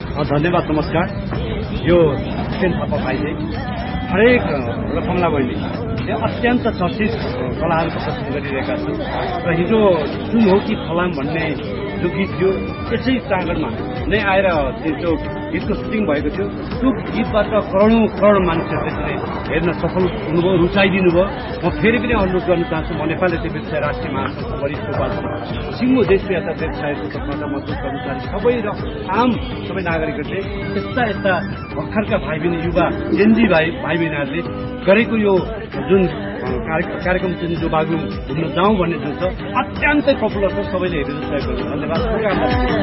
धन्यवाद, नमस्कार। यो सेन थापा भाइले हरेक र कमला बहिनी अत्यन्त चर्चित कलाहरूको प्रस्तुत गरिरहेका छन् र हिजो जुन हो कि फलाम भन्ने जो गीत थियो त्यसै प्राङ्गणमा नै आएर त्यो गीतको सुटिङ भएको थियो। त्यो गीतबाट करोडौं करोड मानिसहरू त्यसले हेर्न सफल हुनुभयो, रुचाइदिनु भयो। म फेरि पनि अनुरोध गर्न चाहन्छु, म नेपाली व्यवसाय राष्ट्रिय महासङ्घको वरिष्ठ उपाध्यक्ष सिङ्गो देश यात्रा व्यवसायको तर्फबाट मजदुर कर्मचारी सबै र आम सबै नागरिकहरूले यस्ता भर्खरका भाइ बहिनी युवा जेन्जी भाइ बहिनीहरूले गरेको यो जुन कार्यक्रम चाहिँ जो बागलुङ घुम्न जाउँ भन्ने जुन छ अत्यन्तै पपुलर छ, सबैले हेरेर सहयोग गर्नु। धन्यवाद।